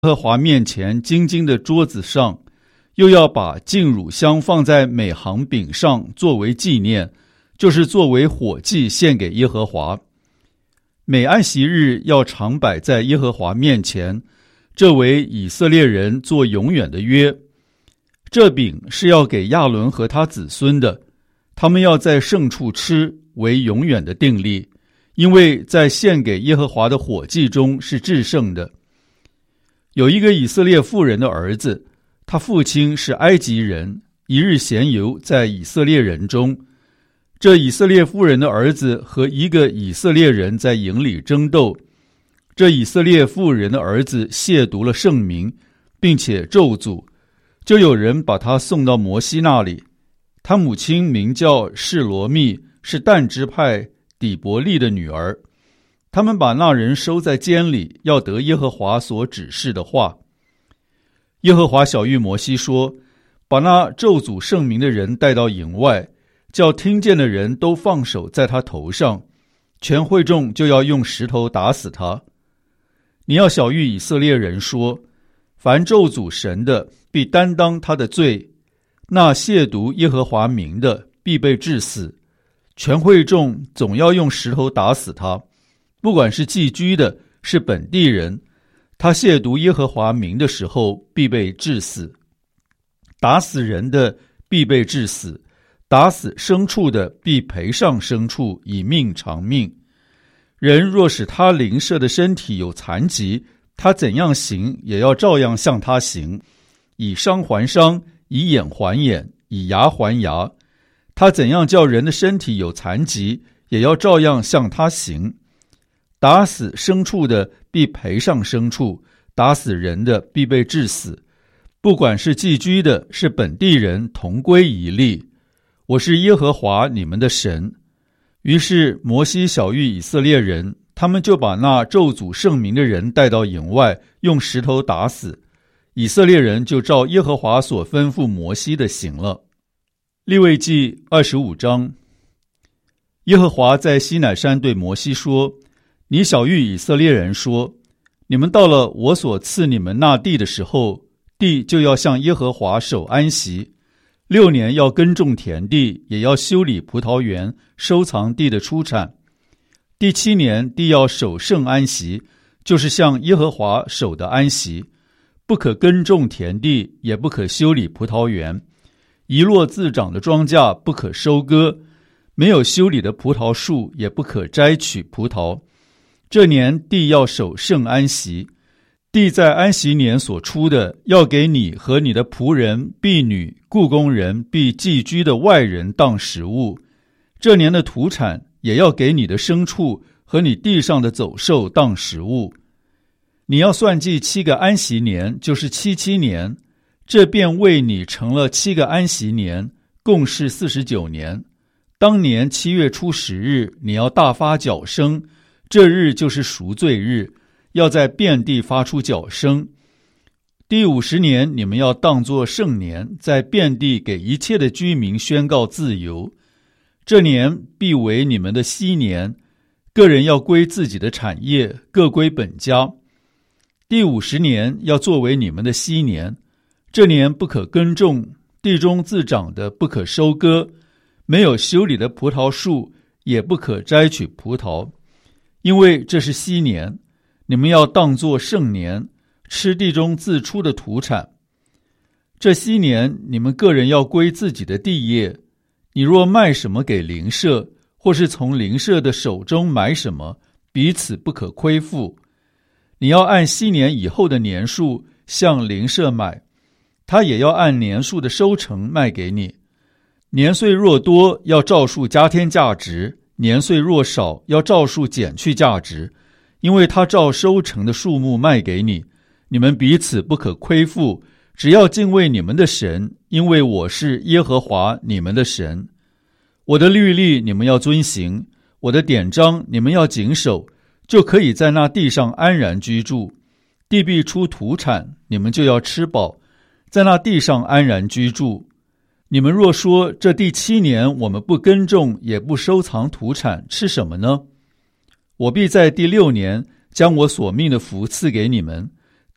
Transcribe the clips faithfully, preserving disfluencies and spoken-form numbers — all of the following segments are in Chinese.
和华面前金金的桌子上，又要把净乳香放在每行饼上作为纪念，就是作为火祭献给耶和华。每安息日要常摆在耶和华面前，这为以色列人做永远的约。这饼是要给亚伦和他子孙的，他们要在圣处吃，为永远的定例，因为在献给耶和华的火祭中是至圣的。有一个以色列妇人的儿子，他父亲是埃及人，一日闲游在以色列人中。这以色列妇人的儿子和一个以色列人在营里争斗，这以色列妇人的儿子亵渎了圣名，并且咒诅，就有人把他送到摩西那里。他母亲名叫示罗密，是但支派底伯利的女儿。他们把那人收在监里，要得耶和华所指示的话。耶和华晓谕摩西说，把那咒诅圣名的人带到营外，叫听见的人都放手在他头上，全会众就要用石头打死他。你要晓谕以色列人说，凡咒诅神的，必担当他的罪，那亵渎耶和华名的，必被治死。全会众总要用石头打死他，不管是寄居的，是本地人，他亵渎耶和华名的时候，必被治死。打死人的必被治死，打死牲畜的必赔上牲畜，以命偿命。人若使他邻舍的身体有残疾，他怎样行，也要照样向他行，以伤还伤，以眼还眼，以牙还牙。他怎样叫人的身体有残疾，也要照样向他行。打死牲畜的必赔上牲畜，打死人的必被治死。不管是寄居的，是本地人，同归一例。我是耶和华你们的神。于是摩西晓谕以色列人，他们就把那咒诅圣名的人带到营外，用石头打死。以色列人就照耶和华所吩咐摩西的行了。利未记二十五章。耶和华在西乃山对摩西说，你晓谕以色列人说，你们到了我所赐你们那地的时候，地就要向耶和华守安息。六年要耕种田地，也要修理葡萄园，收藏地的出产。第七年地要守圣安息，就是向耶和华守的安息，不可耕种田地，也不可修理葡萄园。一落自长的庄稼不可收割，没有修理的葡萄树也不可摘取葡萄。这年地要守圣安息，地在安息年所出的，要给你和你的仆人、婢女、雇工人、必寄居的外人当食物。这年的土产也要给你的牲畜和你地上的走兽当食物。你要算计七个安息年，就是七七年，这便为你成了七个安息年，共是四十九年。当年七月初十日，你要大发角声，这日就是赎罪日，要在遍地发出角声。第五十年，你们要当作圣年，在遍地给一切的居民宣告自由。这年必为你们的息年，个人要归自己的产业，各归本家。第五十年要作为你们的息年，这年不可耕种，地中自长的不可收割，没有修理的葡萄树也不可摘取葡萄，因为这是息年，你们要当作圣年，吃地中自出的土产。这息年你们个人要归自己的地业，你若卖什么给邻舍，或是从邻舍的手中买什么，彼此不可亏负。你要按息年以后的年数向邻舍买，他也要按年数的收成卖给你。年岁若多，要照数加添价值；年岁若少，要照数减去价值。因为他照收成的数目卖给你，你们彼此不可亏负，只要敬畏你们的神，因为我是耶和华你们的神。我的律例你们要遵行，我的典章你们要谨守，就可以在那地上安然居住。地必出土产，你们就要吃饱，在那地上安然居住。你们若说，这第七年我们不耕种，也不收藏土产，吃什么呢？我必在第六年将我所命的福赐给你们，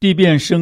地便生